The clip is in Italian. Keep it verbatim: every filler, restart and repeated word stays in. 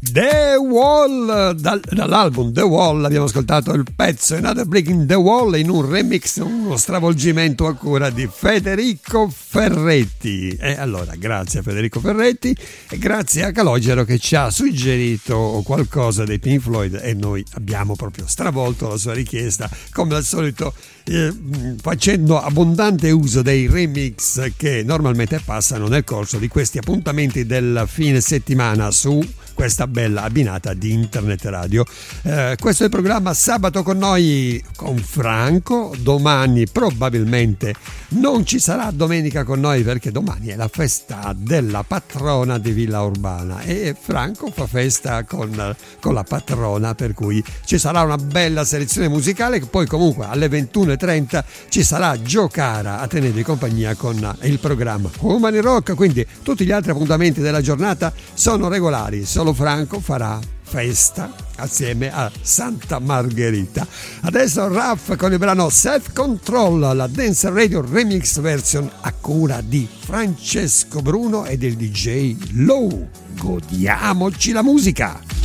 The Wall, dal, dall'album The Wall abbiamo ascoltato il pezzo Another Brick in the Wall in un remix, uno stravolgimento a cura di Federico Ferretti. E allora grazie a Federico Ferretti e grazie a Calogero che ci ha suggerito qualcosa dei Pink Floyd e noi abbiamo proprio stravolto la sua richiesta come al solito, eh, facendo abbondante uso dei remix che normalmente passano nel corso di questi appuntamenti del fine settimana su questa bella abbinata di Internet Radio. Eh, questo è il programma Sabato con noi con Franco. Domani probabilmente non ci sarà domenica con noi perché domani è la festa della patrona di Villa Urbana e Franco fa festa con, con la patrona, per cui ci sarà una bella selezione musicale. Poi comunque alle ventuno e trenta ci sarà Giocara a tenervi compagnia con il programma Humani Rock, quindi tutti gli altri appuntamenti della giornata sono regolari. Solo Franco farà festa assieme a Santa Margherita. Adesso Raff con il brano Self Control, la Dance Radio Remix version a cura di Francesco Bruno e del D J Low. Godiamoci la musica.